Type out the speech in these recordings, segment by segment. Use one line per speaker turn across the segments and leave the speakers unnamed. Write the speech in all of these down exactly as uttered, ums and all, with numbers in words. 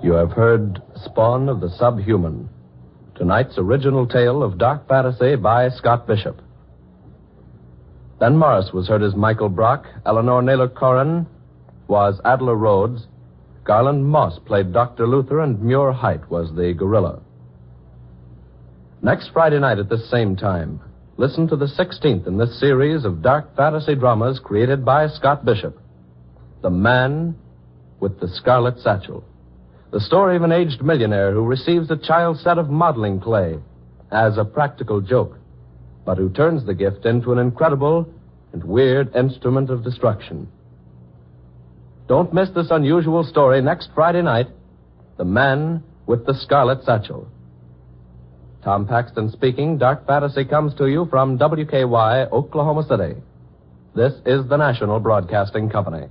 You have heard Spawn of the Subhuman, tonight's original tale of dark fantasy by Scott Bishop. Ben Morris was heard as Michael Brock, Eleanor Naylor Corrin was Adela Rhodes, Garland Moss played Doctor Luther, and Muir Height was the gorilla. Next Friday night at this same time, listen to the sixteenth in this series of dark fantasy dramas created by Scott Bishop, The Man with the Scarlet Satchel. The story of an aged millionaire who receives a child's set of modeling clay as a practical joke, but who turns the gift into an incredible and weird instrument of destruction. Don't miss this unusual story next Friday night, The Man with the Scarlet Satchel. Tom Paxton speaking. Dark Fantasy comes to you from W K Y, Oklahoma City. This is the National Broadcasting Company.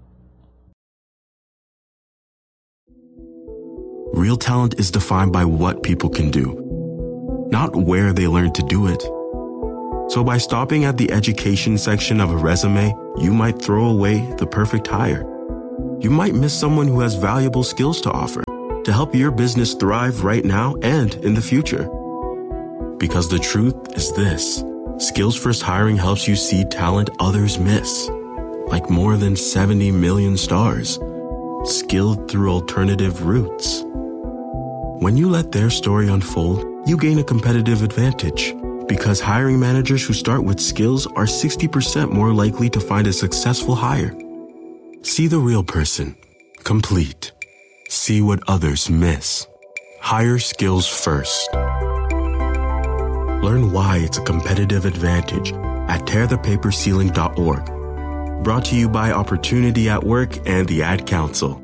Real talent is defined by what people can do, not where they learn to do it. So by stopping at the education section of a resume, you might throw away the perfect hire. You might miss someone who has valuable skills to offer to help your business thrive right now and in the future. Because the truth is this: Skills First Hiring helps you see talent others miss, like more than seventy million stars, skilled through alternative routes. When you let their story unfold, you gain a competitive advantage, because hiring managers who start with skills are sixty percent more likely to find a successful hire. See the real person, complete. See what others miss. Hire skills first. Learn why it's a competitive advantage at tear the paper ceiling dot org. Brought to you by Opportunity at Work and the Ad Council.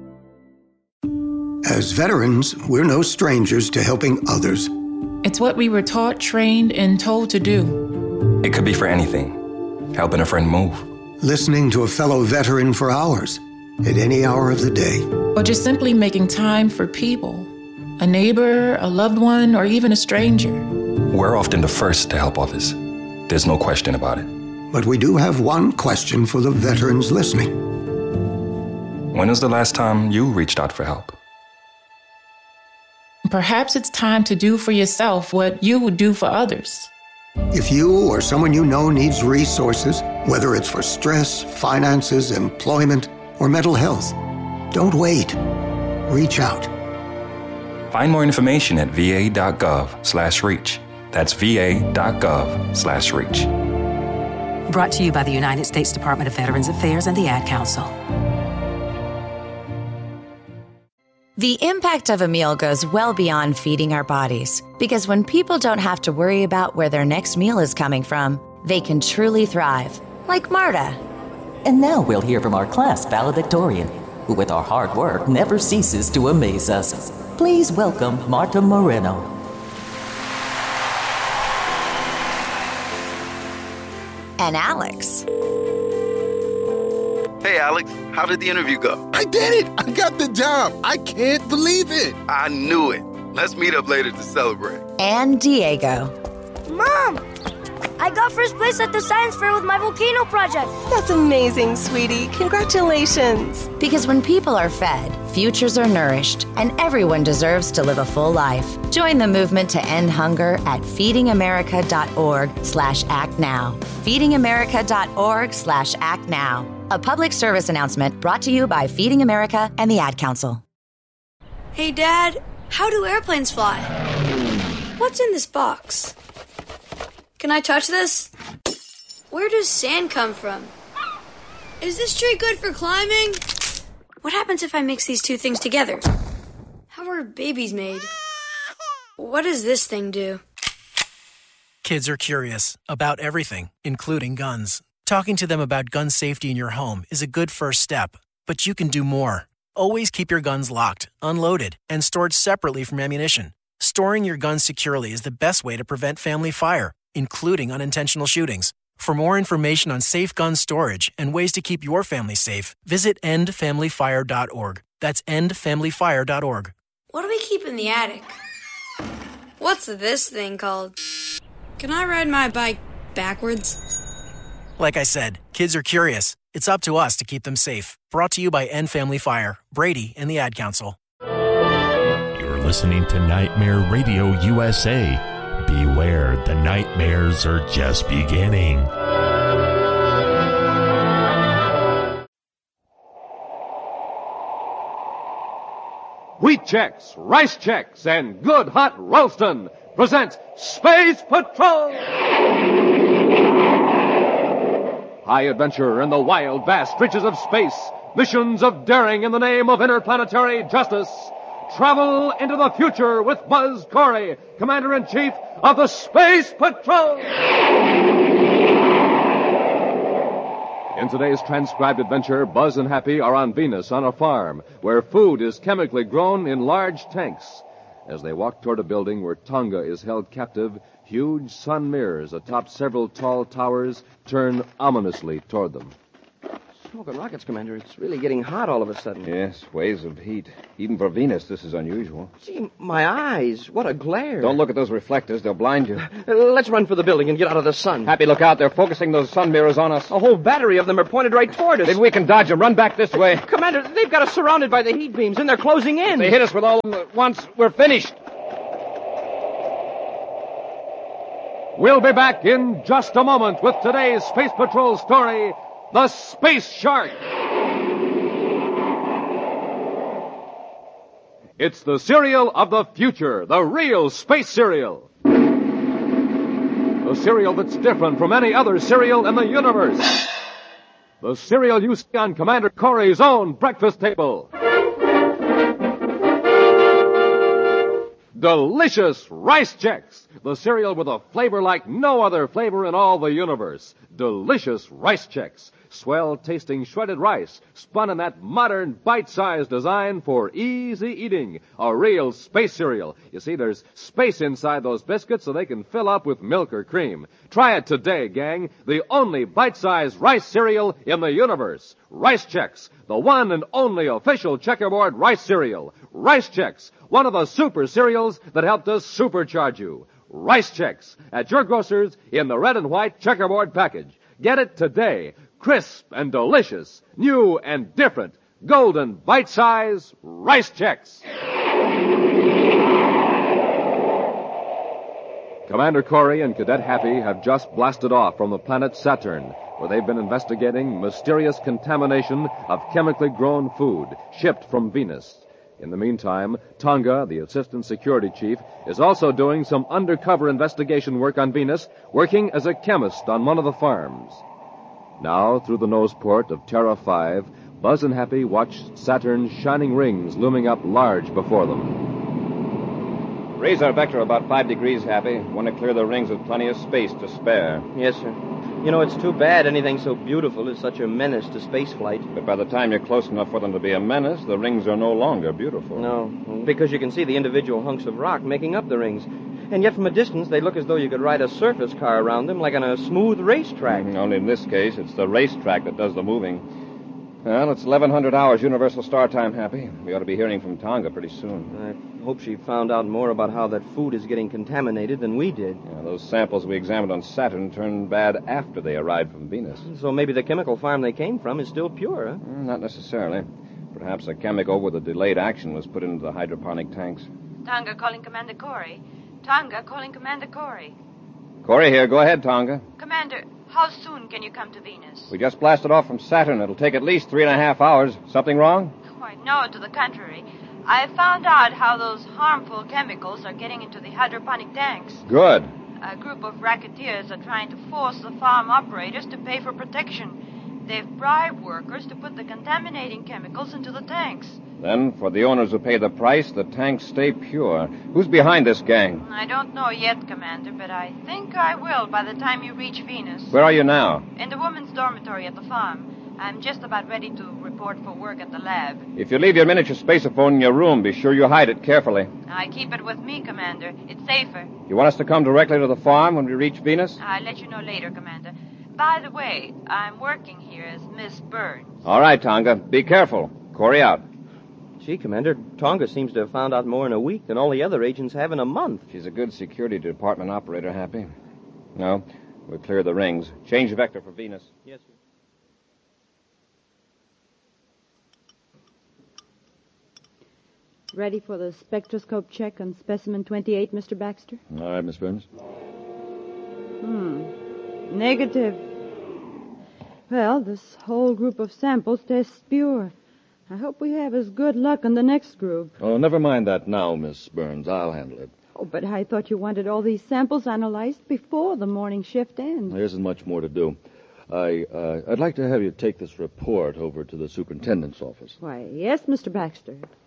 As veterans, we're no strangers to helping others.
It's what we were taught, trained, and told to do.
It could be for anything. Helping a friend move.
Listening to a fellow veteran for hours, at any hour of the day.
Or just simply making time for people. A neighbor, a loved one, or even a stranger.
We're often the first to help others. There's no question about it.
But we do have one question for the veterans listening.
When was the last time you reached out for help?
Perhaps it's time to do for yourself what you would do for others.
If you or someone you know needs resources, whether it's for stress, finances, employment, or mental health, don't wait. Reach out.
Find more information at va.gov slash reach. That's va.gov slash reach.
Brought to you by the United States Department of Veterans Affairs and the Ad Council.
The impact of a meal goes well beyond feeding our bodies, because when people don't have to worry about where their next meal is coming from, they can truly thrive, like Marta.
And now we'll hear from our class valedictorian, who with our hard work never ceases to amaze us. Please welcome Marta Moreno.
And Alex.
Hey, Alex, how did the interview go?
I did it! I got the job! I can't believe it!
I knew it. Let's meet up later to celebrate.
And Diego.
Mom! I got first place at the science fair with my volcano project.
That's amazing, sweetie. Congratulations.
Because when people are fed, futures are nourished, and everyone deserves to live a full life. Join the movement to end hunger at feedingamerica.org slash act now. feedingamerica.org slash act now. A public service announcement brought to you by Feeding America and the Ad Council.
Hey, Dad, how do airplanes fly? What's in this box? Can I touch this? Where does sand come from? Is this tree good for climbing? What happens if I mix these two things together? How are babies made? What does this thing do?
Kids are curious about everything, including guns. Talking to them about gun safety in your home is a good first step, but you can do more. Always keep your guns locked, unloaded, and stored separately from ammunition. Storing your guns securely is the best way to prevent family fire, including unintentional shootings. For more information on safe gun storage and ways to keep your family safe, visit end family fire dot org. That's end family fire dot org.
What do we keep in the attic? What's this thing called? Can I ride my bike backwards?
Like I said, kids are curious. It's up to us to keep them safe. Brought to you by End Family Fire, Brady, and the Ad Council.
listening to Nightmare Radio U S A. Beware, the nightmares are just beginning.
Wheat Chex, Rice Chex, and Good Hot Ralston present Space Patrol! High adventure in the wild, vast reaches of space. Missions of daring in the name of interplanetary justice. Travel into the future with Buzz Corey, Commander-in-Chief of the Space Patrol! In today's transcribed adventure, Buzz and Happy are on Venus on a farm where food is chemically grown in large tanks. As they walk toward a building where Tonga is held captive, huge sun mirrors atop several tall towers turn ominously toward them.
Smoking rockets, Commander. It's really getting hot all of a sudden.
Yes, waves of heat. Even for Venus, this is unusual.
Gee, my eyes. What a glare.
Don't look at those reflectors. They'll blind you.
Uh, let's run for the building and get out of the sun.
Happy, look out. They're focusing those sun mirrors on us.
A whole battery of them are pointed right toward us.
Maybe we can dodge them. Run back this way.
Commander, they've got us surrounded by the heat beams, and they're closing in.
If they hit us with all of them at once, we're finished.
We'll be back in just a moment with today's Space Patrol story, The Space Shark. It's the cereal of the future, the real space cereal. The cereal that's different from any other cereal in the universe. The cereal you see on Commander Corey's own breakfast table. Delicious Rice Chex, the cereal with a flavor like no other flavor in all the universe. Delicious Rice Chex, swell-tasting shredded rice, spun in that modern bite-sized design for easy eating. A real space cereal. You see, there's space inside those biscuits so they can fill up with milk or cream. Try it today, gang. The only bite-sized rice cereal in the universe. Rice Chex, the one and only official checkerboard rice cereal. Rice Chex, one of the super cereals that helped us supercharge you. Rice Chex, at your grocer's in the red and white checkerboard package. Get it today. Crisp and delicious, new and different, golden bite-size Rice Chex. Commander Corey and Cadet Happy have just blasted off from the planet Saturn, where they've been investigating mysterious contamination of chemically grown food shipped from Venus. In the meantime, Tonga, the assistant security chief, is also doing some undercover investigation work on Venus, working as a chemist on one of the farms. Now, through the nose port of Terra five, Buzz and Happy watch Saturn's shining rings looming up large before them.
Raise our vector about five degrees, Happy. Want to clear the rings with plenty of space to spare.
Yes, sir. You know, it's too bad anything so beautiful is such a menace to spaceflight.
But by the time you're close enough for them to be a menace, the rings are no longer beautiful.
No, because you can see the individual hunks of rock making up the rings. And yet from a distance, they look as though you could ride a surface car around them like on a smooth racetrack.
Mm, only in this case, it's the racetrack that does the moving. Well, it's eleven hundred hours Universal Star Time, Happy. We ought to be hearing from Tonga pretty soon.
I hope she found out more about how that food is getting contaminated than we did.
Yeah, those samples we examined on Saturn turned bad after they arrived from Venus.
So maybe the chemical farm they came from is still pure, huh?
Mm, not necessarily. Perhaps a chemical with a delayed action was put into the hydroponic tanks.
Tonga calling Commander Corey. Tonga calling Commander Corey.
Corey here. Go ahead, Tonga.
Commander, how soon can you come to Venus?
We just blasted off from Saturn. It'll take at least three and a half hours. Something wrong?
Why, no, to the contrary. I found out how those harmful chemicals are getting into the hydroponic tanks.
Good.
A group of racketeers are trying to force the farm operators to pay for protection. They've bribed workers to put the contaminating chemicals into the tanks.
Then, for the owners who pay the price, the tanks stay pure. Who's behind this gang?
I don't know yet, Commander, but I think I will by the time you reach Venus.
Where are you now?
In the women's dormitory at the farm. I'm just about ready to report for work at the lab.
If you leave your miniature spaceophone in your room, be sure you hide it carefully.
I keep it with me, Commander. It's safer.
You want us to come directly to the farm when we reach Venus?
I'll let you know later, Commander. By the way, I'm working here as Miss Burns.
All right, Tonga. Be careful. Corey out.
Gee, Commander, Tonga seems to have found out more in a week than all the other agents have in a month.
She's a good security department operator, Happy. No, we'll clear the rings. Change vector for Venus.
Yes, sir.
Ready for the spectroscope check on specimen twenty-eight, Mister Baxter?
All right, Miss Burns.
Hmm. Negative. Well, this whole group of samples tests pure. I hope we have as good luck on the next group.
Oh, never mind that now, Miss Burns. I'll handle it.
Oh, but I thought you wanted all these samples analyzed before the morning shift ends.
There isn't much more to do. I, uh, I'd like to have you take this report over to the superintendent's office.
Why, yes, Mister Baxter.